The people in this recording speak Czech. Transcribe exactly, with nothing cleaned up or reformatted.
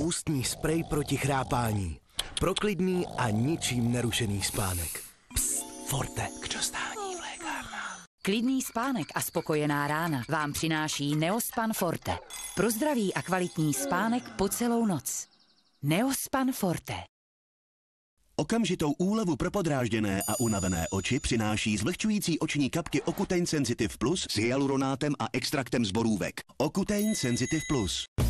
Robustní sprej proti chrápání. Pro klidný a ničím nerušený spánek. Psst, Forte, k dostání v lékárnách. Klidný spánek a spokojená rána vám přináší Neospan Forte. Pro zdravý a kvalitní spánek po celou noc. Neospan Forte. Okamžitou úlevu pro podrážděné a unavené oči přináší zvlhčující oční kapky Ocutein Sensitive Plus s hyaluronátem a extraktem z borůvek. Ocutein Sensitive Plus.